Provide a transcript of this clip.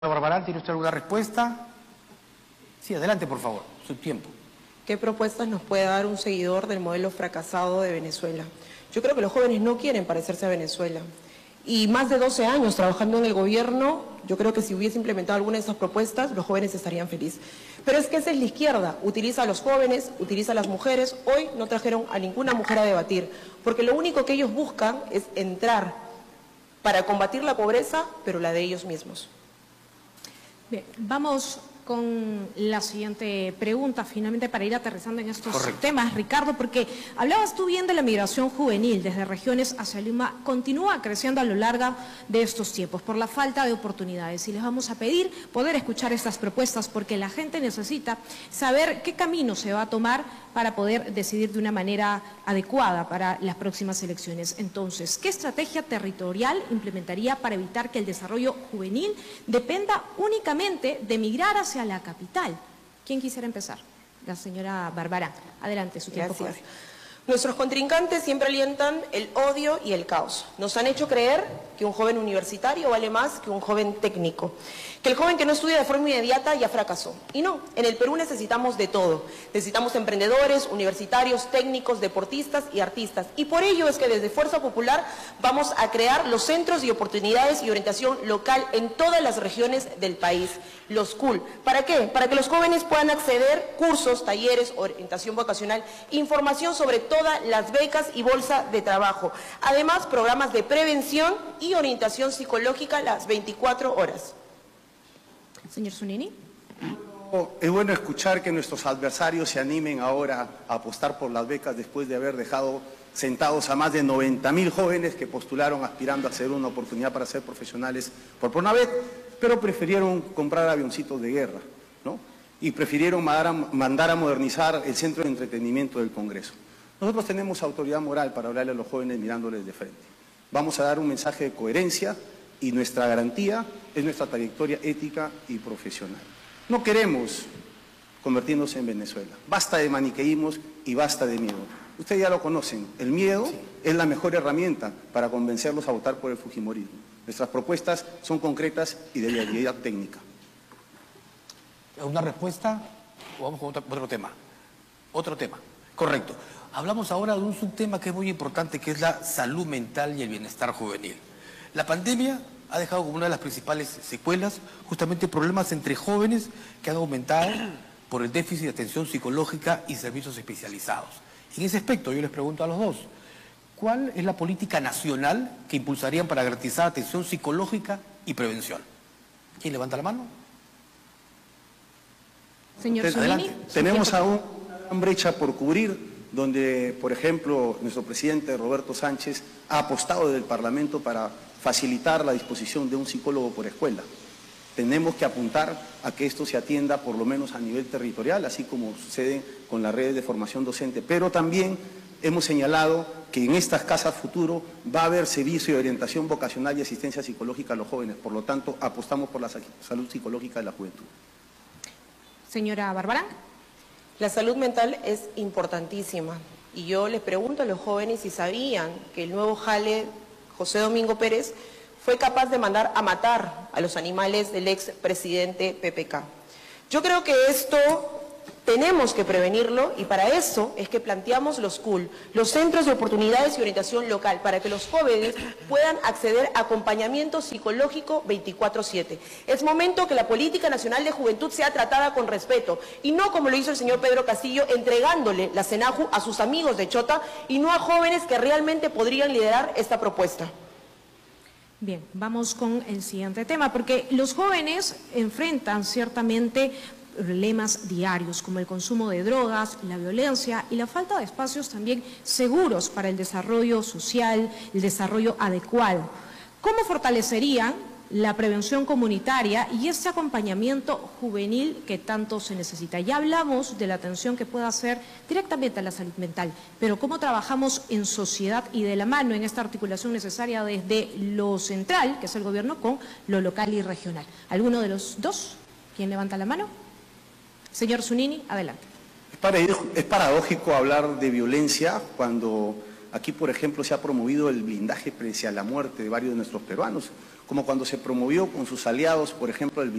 Barbarán, ¿tiene usted alguna respuesta? Sí, adelante, por favor, su tiempo. ¿Qué propuestas nos puede dar un seguidor del modelo fracasado de Venezuela? Yo creo que los jóvenes no quieren parecerse a Venezuela. Y más de 12 años trabajando en el gobierno, yo creo que si hubiese implementado alguna de esas propuestas, los jóvenes estarían felices. Pero es que esa es la izquierda, utiliza a los jóvenes, utiliza a las mujeres. Hoy no trajeron a ninguna mujer a debatir, porque lo único que ellos buscan es entrar para combatir la pobreza, pero la de ellos mismos. Bien, vamos con la siguiente pregunta, finalmente para ir aterrizando en estos temas, Ricardo, porque hablabas tú bien de la migración juvenil desde regiones hacia Lima, continúa creciendo a lo largo de estos tiempos por la falta de oportunidades y les vamos a pedir poder escuchar estas propuestas porque la gente necesita saber qué camino se va a tomar para poder decidir de una manera adecuada para las próximas elecciones. Entonces, ¿qué estrategia territorial implementaría para evitar que el desarrollo juvenil dependa únicamente de migrar hacia la capital? ¿Quién quisiera empezar? La señora Barbarán. Adelante, su tiempo. Gracias. Nuestros contrincantes siempre alientan el odio y el caos. Nos han hecho creer que un joven universitario vale más que un joven técnico, que el joven que no estudia de forma inmediata ya fracasó. Y no, en el Perú necesitamos de todo. Necesitamos emprendedores, universitarios, técnicos, deportistas y artistas. Y por ello es que desde Fuerza Popular vamos a crear los centros de oportunidades y orientación local en todas las regiones del país, los CUL. ¿Para qué? Para que los jóvenes puedan acceder a cursos, talleres, orientación vocacional, información sobre todas las becas y bolsa de trabajo. Además, programas de prevención y orientación psicológica las 24 horas. Señor Zunini. Es bueno escuchar que nuestros adversarios se animen ahora a apostar por las becas después de haber dejado sentados a más de 90.000 jóvenes que postularon aspirando a ser una oportunidad para ser profesionales por Pronavet, pero prefirieron comprar avioncitos de guerra, ¿no? Y prefirieron mandar a modernizar el centro de entretenimiento del Congreso. Nosotros tenemos autoridad moral para hablarle a los jóvenes mirándoles de frente. Vamos a dar un mensaje de coherencia y nuestra garantía es nuestra trayectoria ética y profesional. No queremos convertirnos en Venezuela. Basta de maniqueísmos y basta de miedo. Ustedes ya lo conocen. El miedo es la mejor herramienta para convencerlos a votar por el fujimorismo. Nuestras propuestas son concretas y de viabilidad técnica. ¿Una respuesta? ¿O vamos con otro tema? Otro tema. Correcto. Hablamos ahora de un subtema que es muy importante, que es la salud mental y el bienestar juvenil. La pandemia ha dejado como una de las principales secuelas justamente problemas entre jóvenes que han aumentado por el déficit de atención psicológica y servicios especializados. En ese aspecto yo les pregunto a los dos, ¿cuál es la política nacional que impulsarían para garantizar atención psicológica y prevención? ¿Quién levanta la mano? Señor Zunini. Tenemos aún una gran brecha por cubrir, donde, por ejemplo, nuestro presidente Roberto Sánchez ha apostado desde el Parlamento para facilitar la disposición de un psicólogo por escuela. Tenemos que apuntar a que esto se atienda por lo menos a nivel territorial, así como sucede con las redes de formación docente, pero también hemos señalado que en estas casas futuro va a haber servicio de orientación vocacional y asistencia psicológica a los jóvenes, por lo tanto apostamos por la salud psicológica de la juventud. Señora Barbarán. La salud mental es importantísima y yo les pregunto a los jóvenes si sabían que el nuevo jale José Domingo Pérez fue capaz de mandar a matar a los animales del expresidente PPK. Yo creo que esto tenemos que prevenirlo y para eso es que planteamos los CUL, los Centros de Oportunidades y Orientación Local, para que los jóvenes puedan acceder a acompañamiento psicológico 24/7. Es momento que la Política Nacional de Juventud sea tratada con respeto y no como lo hizo el señor Pedro Castillo, entregándole la CENAJU a sus amigos de Chota y no a jóvenes que realmente podrían liderar esta propuesta. Bien, vamos con el siguiente tema, porque los jóvenes enfrentan ciertamente problemas diarios como el consumo de drogas, la violencia y la falta de espacios también seguros para el desarrollo social, el desarrollo adecuado. ¿Cómo fortalecerían la prevención comunitaria y ese acompañamiento juvenil que tanto se necesita? Ya hablamos de la atención que pueda hacer directamente a la salud mental, pero ¿cómo trabajamos en sociedad y de la mano en esta articulación necesaria desde lo central, que es el gobierno, con lo local y regional? ¿Alguno de los dos? ¿Quién levanta la mano? Señor Zunini, adelante. Es paradójico hablar de violencia cuando aquí, por ejemplo, se ha promovido el blindaje frente a la muerte de varios de nuestros peruanos, como cuando se promovió con sus aliados, por ejemplo, el